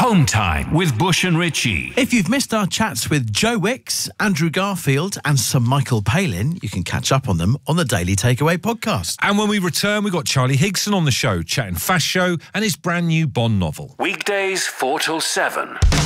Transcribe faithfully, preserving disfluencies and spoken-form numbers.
Home Time with Bush and Richie. If you've missed our chats with Joe Wicks, Andrew Garfield and Sir Michael Palin, you can catch up on them on the Daily Takeaway podcast. And when we return, we've got Charlie Higson on the show, chatting Fast Show and his brand new Bond novel. Weekdays four till seven.